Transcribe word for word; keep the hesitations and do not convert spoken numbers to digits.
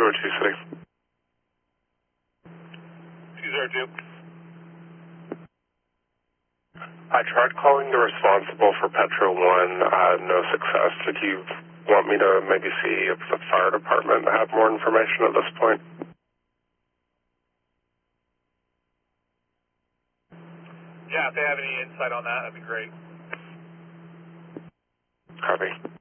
zero two City. two zero two. I tried calling the responsible for Petro one, uh, no success. Did you want me to maybe see if the fire department had more information at this point? Yeah, if they have any insight on that, that'd be great. Copy.